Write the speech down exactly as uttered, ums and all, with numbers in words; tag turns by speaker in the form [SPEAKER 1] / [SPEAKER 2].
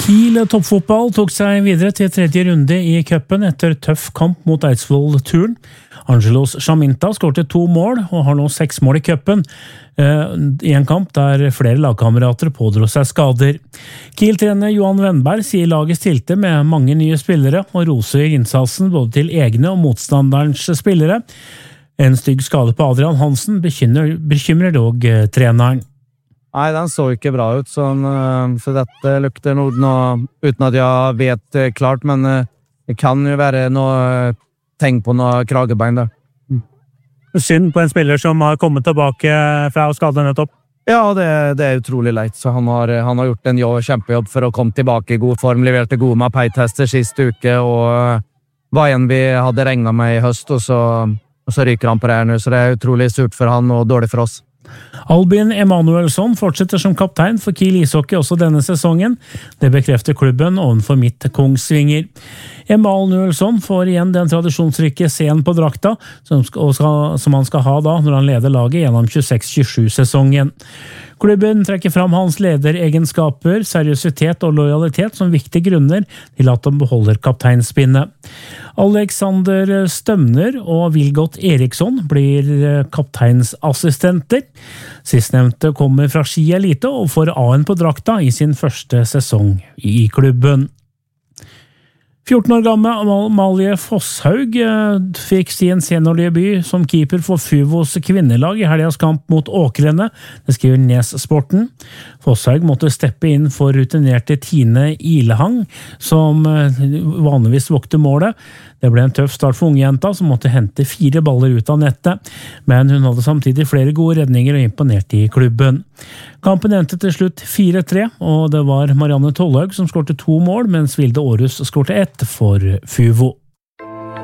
[SPEAKER 1] Kiel toppfotball tok seg videre til tredje runde i cupen etter tøff kamp mot Eidsvoll-turen. Angelos Chaminta skårte to mål og har nå seks mål i cupen, i en kamp der flere lagkamerater pådro seg skader. Kiel-trener Johan Wennberg sier laget stilte med mange nye spillere og roser innsatsen både til egne og motstanderens spillere. En stygg skade på Adrian Hansen bekymrer, bekymrer dog treneren.
[SPEAKER 2] Nei, den så ikke bra ut, så, så dette lukter noe, noe uten at jeg vet klart, men det kan jo være noe tegn på noe kragebein der.
[SPEAKER 3] Synd på en spiller som har kommet tilbake fra skade nettopp.
[SPEAKER 2] Ja, det, det er utrolig leit, så han har, han har gjort en jobb, kjempejobb for å komme tilbake i god form, leverte gode mapei-tester siste uke, og var en vi hadde regnet med i høst, og så, og så ryker han på det her nå, så det er utrolig surt for han og dårlig for oss.
[SPEAKER 1] Albin Emanuelsson fortsetter som kaptein for Kiel ishockey også denne sesongen. Det bekrefter klubben ovenfor Midt Kongsvinger. Emanuelsson får igjen den tradisjonsrike scenen på drakta, som, skal, som han skal ha da når han leder laget gjennom tjueseks tjuesju-sesongen. Klubben trekker fram hans lederegenskaper, seriøsitet og lojalitet som viktige grunner til at han beholder kapteinspinnet. Alexander Stømner og Vilgot Eriksson blir kapteinsassistenter. Sistnevnte kommer fra Ski Elite og får A-en på drakta i sin første sesong i klubben. fjorten år gamle Amalie Fosshaug fikk sin seniordebut som keeper for Fuvos kvinnelag i helgas kamp mot Åkrene, det skriver Nes-sporten. Fosshaug måtte steppe inn for rutinerte Tine Ilehang, som vanligvis vokte målet. Det ble en tøff start for ungjenta, som måtte hente fire baller ut av nettet, men hun hadde samtidig flere gode redninger og imponerte i klubben. Kampen endte til slutt fire tre, og det var Marianne Tollhaug som skårte to mål, mens Vilde Aarhus skårte ett for Fuvo.